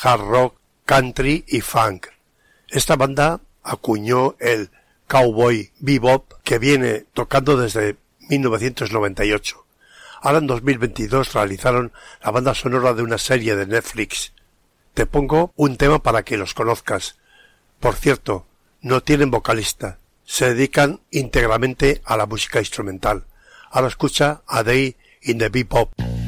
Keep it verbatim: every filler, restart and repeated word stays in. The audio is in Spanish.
hard rock, country y funk. Esta banda acuñó el cowboy bebop que viene tocando desde mil novecientos noventa y ocho. Ahora en dos mil veintidós realizaron la banda sonora de una serie de Netflix. Te pongo un tema para que los conozcas. Por cierto, no tienen vocalista. Se dedican íntegramente a la música instrumental. Ahora escucha A Day in the Bebop.